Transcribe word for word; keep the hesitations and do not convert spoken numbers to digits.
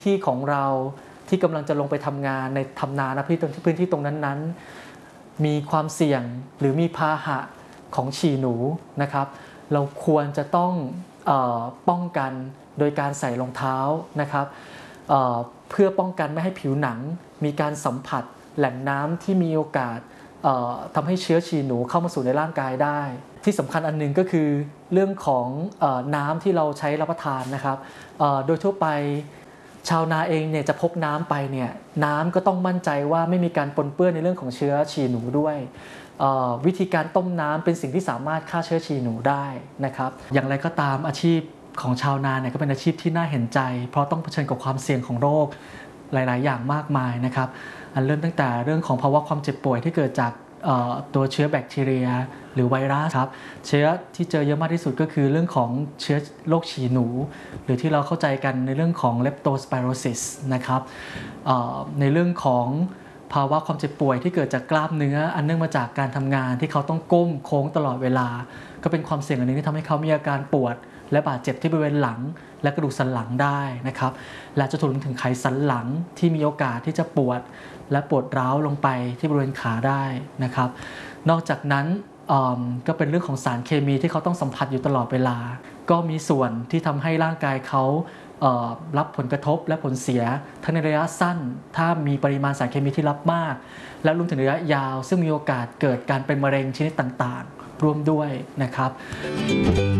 ที่ของเราที่กำลังจะลงไปทำงานในทำนานะพื้นที่พื้นที่ตรงนั้นๆมีความเสี่ยงหรือมีพาหะของฉี่หนูนะครับเราควรจะต้องเอ่อป้องกันโดยการใส่รองเท้านะครับเอ่อเพื่อป้องกันไม่ให้ผิวหนังมีการสัมผัสแหล่งน้ำที่มีโอกาสทำให้เชื้อฉี่หนูเข้ามาสู่ในร่างกายได้ที่สำคัญอันนึงก็คือเรื่องของเอ่อน้ำที่เราใช้รับประทานนะครับเอ่อโดยทั่วไปชาวนาเองเนี่ยจะพกน้ำไปเนี่ยน้ำก็ต้องมั่นใจว่าไม่มีการปนเปื้อนในเรื่องของเชื้อฉี่หนูด้วยวิธีการต้มน้ำเป็นสิ่งที่สามารถฆ่าเชื้อฉี่หนูได้นะครับอย่างไรก็ตามอาชีพของชาวนาเนี่ยก็เป็นอาชีพที่น่าเห็นใจเพราะต้องเผชิญกับความเสี่ยงของโรคหลายๆอย่างมากมายนะครับอันเริ่มตั้งแต่เรื่องของภาวะความเจ็บป่วยที่เกิดจากตัวเชื้อแบคทีเรียหรือไวรัสครับเชื้อที่เจอเยอะมากที่สุดก็คือเรื่องของเชื้อโรคฉี่หนูหรือที่เราเข้าใจกันในเรื่องของ Leptospirosis นะครับในเรื่องของภาวะความเจ็บป่วยที่เกิดจากกล้ามเนื้ออันเนื่องมาจากการทำงานที่เขาต้องก้มโค้งตลอดเวลาก็เป็นความเสี่ยงอันนึงที่ทำให้เขามีอาการปวดและบาดเจ็บที่บริเวณหลังและกระดูกสันหลังได้นะครับและจะรวมถึงไขสันหลังที่มีโอกาสที่จะปวดและปวดร้าวลงไปที่บริเวณขาได้นะครับนอกจากนั้นก็เป็นเรื่องของสารเคมีที่เขาต้องสัมผัสอยู่ตลอดเวลาก็มีส่วนที่ทำให้ร่างกายเขารับผลกระทบและผลเสียทั้งในระยะสั้นถ้ามีปริมาณสารเคมีที่รับมากและรวมถึงระยะยาวซึ่งมีโอกาสเกิดการเป็นมะเร็งชนิดต่างๆร่วมด้วยนะครับ